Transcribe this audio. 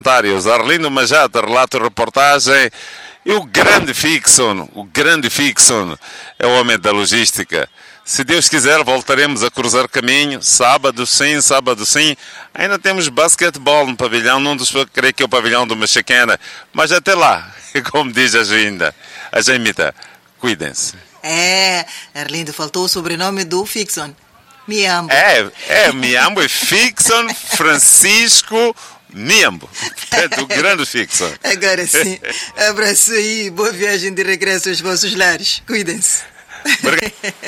voluntários. Arlindo Majata, relato e reportagem. E o grande Fixon é o homem da logística. Se Deus quiser, voltaremos a cruzar caminho. Sábado sim. Ainda temos basquetebol no pavilhão, num dos, creio que é o pavilhão do Machaquena. Mas até lá, como diz a Jaimita, cuidem-se. Arlindo, faltou o sobrenome do Fixon. Miambo. Miambo é Fixon Francisco Miambo. Do grande Fixon. Agora sim. Abraço aí, boa viagem de regresso aos vossos lares. Cuidem-se.